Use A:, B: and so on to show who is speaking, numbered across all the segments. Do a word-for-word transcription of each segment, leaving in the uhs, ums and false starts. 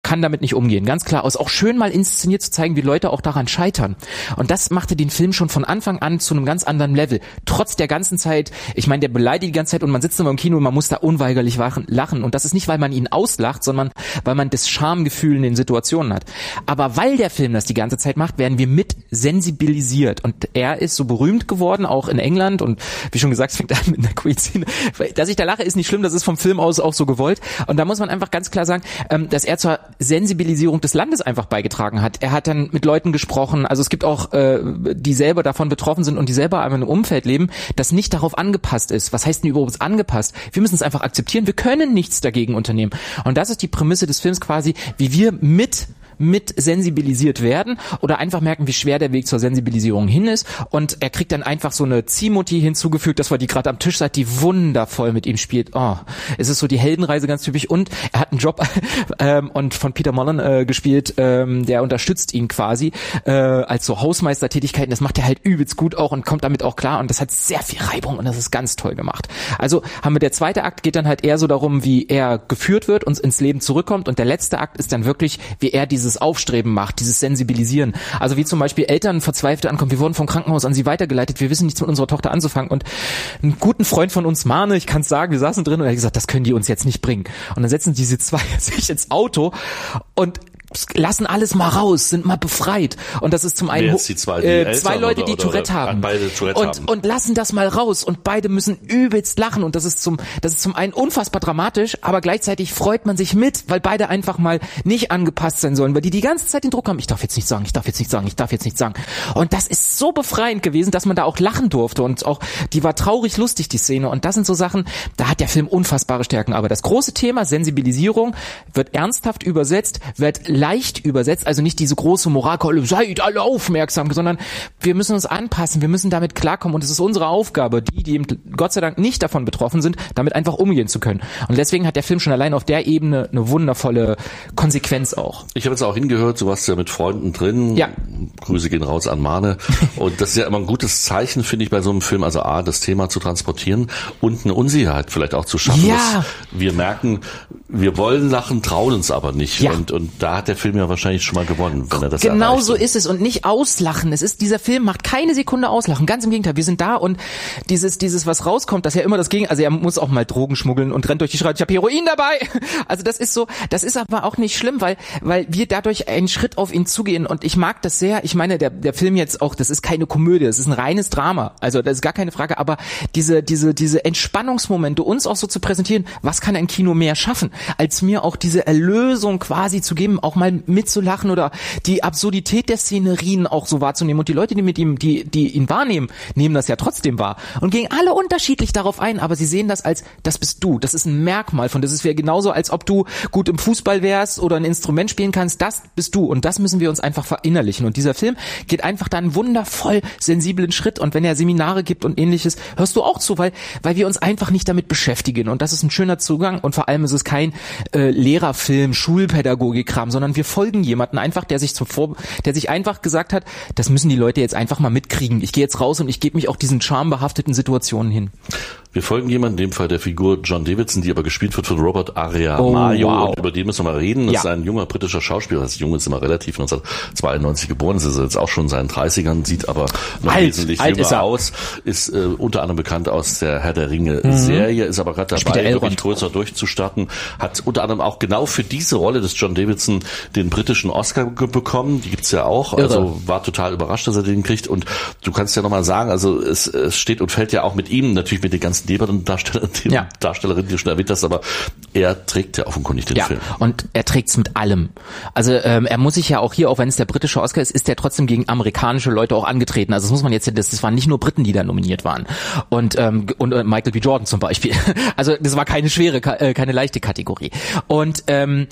A: kann damit nicht umgehen. Ganz klar aus. Auch schön mal inszeniert zu zeigen, wie Leute auch daran scheitern. Und das machte den Film schon von Anfang an zu einem ganz anderen Level. Trotz der ganzen Zeit, ich meine, der beleidigt die ganze Zeit und man sitzt immer im Kino und man muss da unweigerlich lachen. Und das ist nicht, weil man ihn auslacht, sondern weil man das Schamgefühl in den Situationen hat. Aber weil der Film das die ganze Zeit macht, werden wir mit sensibilisiert. Und er ist so berühmt geworden, auch in England. Und wie schon gesagt, es fängt an mit einer Queen-Szene. Dass ich da lache, ist nicht schlimm, das ist vom Film aus auch so gewollt. Und da muss man einfach ganz klar sagen, dass er zur Sensibilisierung des Landes einfach beigetragen hat. Er hat dann mit Leuten gesprochen. Also es gibt auch, die selber davon betroffen sind und die selber in einem Umfeld leben, das nicht darauf angepasst ist. Was heißt denn überhaupt angepasst? Wir müssen es einfach akzeptieren. Wir können nichts dagegen unternehmen. Und das ist die Prämisse des Films quasi, wie wir mit mit sensibilisiert werden oder einfach merken, wie schwer der Weg zur Sensibilisierung hin ist. Und er kriegt dann einfach so eine Ziehmutti hinzugefügt, das war die gerade am Tisch seid, die wundervoll mit ihm spielt. Oh, es ist so die Heldenreise ganz typisch. Und er hat einen Job ähm, und von Peter Mullen äh, gespielt, ähm, der unterstützt ihn quasi äh, als so Hausmeistertätigkeiten. Das macht er halt übelst gut auch und kommt damit auch klar. Und das hat sehr viel Reibung und das ist ganz toll gemacht. Also haben wir der zweite Akt geht dann halt eher so darum, wie er geführt wird und ins Leben zurückkommt. Und der letzte Akt ist dann wirklich, wie er dieses Aufstreben macht, dieses Sensibilisieren. Also wie zum Beispiel Eltern verzweifelt ankommen, wir wurden vom Krankenhaus an sie weitergeleitet, wir wissen nichts mit unserer Tochter anzufangen und einen guten Freund von uns, Mane, ich kann es sagen, wir saßen drin und er hat gesagt, das können die uns jetzt nicht bringen. Und dann setzen diese zwei sich ins Auto und lassen alles mal raus, sind mal befreit. Und das ist zum einen
B: die zwei, die
A: äh, zwei Leute, die
B: oder,
A: Tourette
B: oder
A: haben.
B: Beide Tourette
A: und,
B: haben.
A: und lassen das mal raus. Und beide müssen übelst lachen. Und das ist zum, das ist zum einen unfassbar dramatisch, aber gleichzeitig freut man sich mit, weil beide einfach mal nicht angepasst sein sollen, weil die die ganze Zeit den Druck haben, ich darf jetzt nicht sagen, ich darf jetzt nicht sagen, ich darf jetzt nicht sagen. Und das ist so befreiend gewesen, dass man da auch lachen durfte. Und auch, die war traurig lustig, die Szene. Und das sind so Sachen, da hat der Film unfassbare Stärken. Aber das große Thema, Sensibilisierung, wird ernsthaft übersetzt, wird leicht übersetzt. Also nicht diese große Moralkeule, seid alle aufmerksam, sondern wir müssen uns anpassen, wir müssen damit klarkommen und es ist unsere Aufgabe, die, die eben Gott sei Dank nicht davon betroffen sind, damit einfach umgehen zu können. Und deswegen hat der Film schon allein auf der Ebene eine wundervolle Konsequenz auch.
B: Ich habe jetzt auch hingehört, du warst ja mit Freunden drin.
A: Ja.
B: Grüße gehen raus an Mane. Und das ist ja immer ein gutes Zeichen, finde ich, bei so einem Film, also A, das Thema zu transportieren und eine Unsicherheit vielleicht auch zu schaffen.
A: Ja.
B: Wir merken, wir wollen lachen, trauen uns aber nicht.
A: Ja.
B: Und, und da hat der Film ja wahrscheinlich schon mal gewonnen, wenn er das
A: Genau
B: erreicht.
A: so ist es und nicht auslachen. Es ist, dieser Film macht keine Sekunde auslachen. Ganz im Gegenteil. Wir sind da und dieses, dieses, was rauskommt, das ist ja immer das Gegenteil. Also er muss auch mal Drogen schmuggeln und rennt durch die Straße. Ich habe Heroin dabei. Also das ist so, das ist aber auch nicht schlimm, weil, weil wir dadurch einen Schritt auf ihn zugehen und ich mag das sehr. Ich meine, der, der Film jetzt auch, das ist keine Komödie, das ist ein reines Drama. Also das ist gar keine Frage, aber diese, diese, diese Entspannungsmomente uns auch so zu präsentieren, was kann ein Kino mehr schaffen, als mir auch diese Erlösung quasi zu geben, auch mal mitzulachen oder die Absurdität der Szenerien auch so wahrzunehmen und die Leute, die mit ihm, die, die ihn wahrnehmen, nehmen das ja trotzdem wahr und gehen alle unterschiedlich darauf ein, aber sie sehen das als, das bist du, das ist ein Merkmal von, das ist wäre genauso, als ob du gut im Fußball wärst oder ein Instrument spielen kannst, das bist du und das müssen wir uns einfach verinnerlichen und dieser Film geht einfach da einen wundervoll sensiblen Schritt und wenn er Seminare gibt und ähnliches, hörst du auch zu, weil, weil wir uns einfach nicht damit beschäftigen und das ist ein schöner Zugang und vor allem ist es kein äh, Lehrerfilm, Schulpädagogik-Kram, sondern wir folgen jemanden einfach, der sich zum Vor, der sich einfach gesagt hat, das müssen die Leute jetzt einfach mal mitkriegen. Ich gehe jetzt raus und ich gebe mich auch diesen charmbehafteten Situationen hin.
B: Wir folgen jemandem, in dem Fall der Figur John Davidson, die aber gespielt wird von Robert Aria-Mayo.
A: Oh, wow.
B: Und über den müssen wir mal reden. Das
A: ja.
B: ist ein junger britischer Schauspieler. Das Junge ist immer relativ neunzehnhundertzweiundneunzig geboren. Das ist jetzt auch schon in seinen dreißigern, sieht aber noch alt, wesentlich alt jünger ist aus. Ist äh, unter anderem bekannt aus der Herr der Ringe-Serie, mhm. ist aber gerade dabei, wirklich größer durchzustarten. Hat unter anderem auch genau für diese Rolle des John Davidson den britischen Oscar bekommen. Die gibt's ja auch. Irre. Also war total überrascht, dass er den kriegt. Und du kannst ja nochmal sagen, also es, es steht und fällt ja auch mit ihm, natürlich mit den ganzen Nebern Darsteller, die ja. Darstellerin, die du schon erwähnt hast, aber er trägt ja offenkundig den
A: ja,
B: Film.
A: Und er trägt's mit allem. Also ähm, er muss sich ja auch hier, auch wenn es der britische Oscar ist, ist er trotzdem gegen amerikanische Leute auch angetreten. Also das muss man jetzt, das, das waren nicht nur Briten, die da nominiert waren. Und ähm, und äh, Michael B. Jordan zum Beispiel. Also das war keine schwere, äh, keine leichte Kategorie. Und ähm,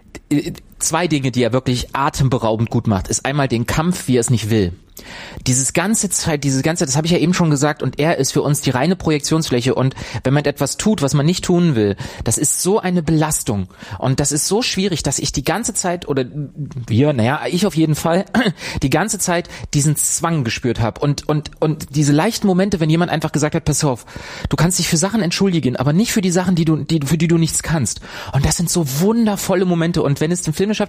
A: zwei Dinge, die er wirklich atemberaubend gut macht, ist einmal den Kampf, wie er es nicht will. Dieses ganze Zeit, dieses ganze, das habe ich ja eben schon gesagt, und er ist für uns die reine Projektionsfläche und wenn man etwas tut, was man nicht tun will, das ist so eine Belastung und das ist so schwierig, dass ich die ganze Zeit, oder wir, naja, ich auf jeden Fall, die ganze Zeit diesen Zwang gespürt habe und und und diese leichten Momente, wenn jemand einfach gesagt hat, pass auf, du kannst dich für Sachen entschuldigen, aber nicht für die Sachen, die du, die, für die du nichts kannst. Und das sind so wundervolle Momente und wenn es den Film schafft,